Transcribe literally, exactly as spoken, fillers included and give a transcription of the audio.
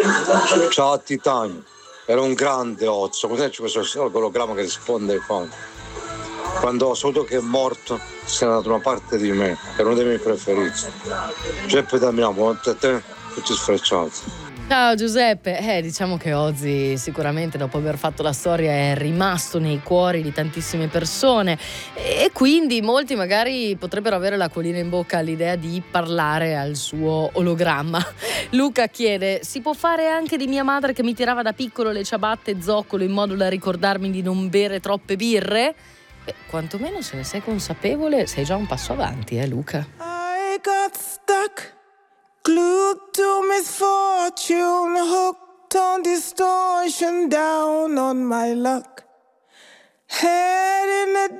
Ciao Titanio, era un grande Ozzo, cos'è c'è questo ologramma che risponde ai fan? Quando ho saputo che è morto, si è andato una parte di me, era uno dei miei preferiti. Giuseppe Damiano, buonanotte a te, tutti sfrecciati. Ciao Giuseppe, eh, diciamo che Ozzy sicuramente dopo aver fatto la storia è rimasto nei cuori di tantissime persone e quindi molti magari potrebbero avere l'acquolina in bocca all'idea di parlare al suo ologramma. Luca chiede: si può fare anche di mia madre che mi tirava da piccolo le ciabatte e zoccolo in modo da ricordarmi di non bere troppe birre? Beh, quantomeno se ne sei consapevole sei già un passo avanti, eh Luca? I got stuck, glued to misfortune, hooked on distortion, down on my luck. Head in the